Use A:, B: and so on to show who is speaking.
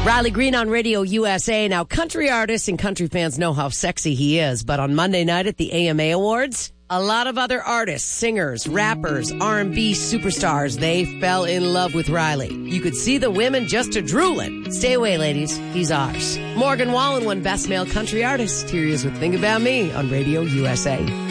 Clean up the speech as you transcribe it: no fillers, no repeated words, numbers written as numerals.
A: Riley Green on Radio USA. Now, country artists and country fans know how sexy he is, but on Monday night at the AMA Awards, a lot of other artists, singers, rappers, R&B superstars, they fell in love with Riley. You could see the women just a-drooling. Stay away, ladies. He's ours. Morgan Wallen won Best Male Country Artist. Here he is with Think About Me on Radio USA.